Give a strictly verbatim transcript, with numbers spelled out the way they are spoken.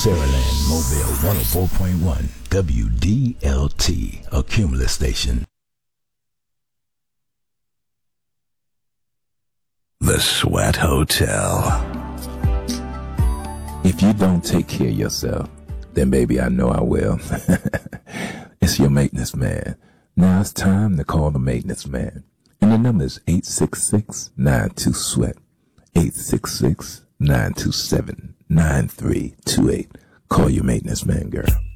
Saraland, Mobile one oh four point one, W D L T, a Cumulus station. The Sweat Hotel. If you don't take care of yourself, then baby, I know I will. It's your maintenance man. Now it's time to call the maintenance man. And the number is eight six six, nine two, SWEAT. eight six six, nine two seven, nine three two eight. Call your maintenance man, girl.